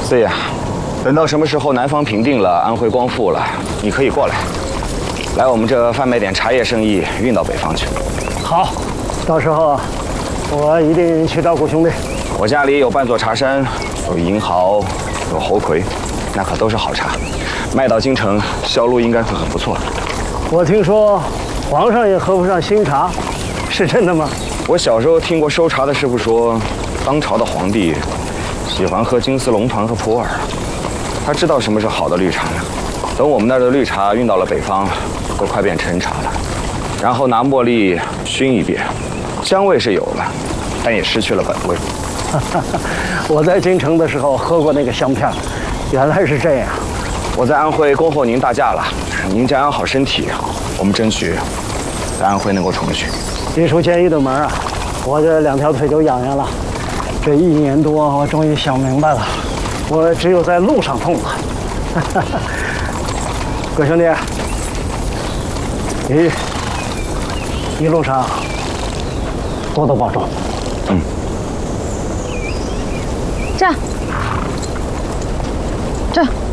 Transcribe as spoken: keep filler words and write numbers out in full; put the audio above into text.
四爷，等到什么时候南方平定了，安徽光复了，你可以过来，来我们这贩卖点茶叶生意，运到北方去。 好，到时候我一定去照顾兄弟。 我家里有半座茶山，有银毫，有猴魁，那可都是好茶，卖到京城，销路应该会很不错。 我听说皇上也喝不上新茶，是真的吗？ 我小时候听过收茶的师傅说，当朝的皇帝喜欢喝金丝龙团和普洱，他知道什么是好的绿茶呢。等我们那儿的绿茶运到了北方，都快变陈茶了，然后拿茉莉熏一遍，香味是有了，但也失去了本味。 我在京城的时候喝过那个香片，原来是这样。 我在安徽恭候您大驾了，您家养好身体，我们争取在安徽能够重聚。 一出监狱的门啊，我这两条腿都痒痒了。这一年多，我终于想明白了，我只有在路上痛快。各位兄弟，一一路上多多保重。 嗯。 这，这。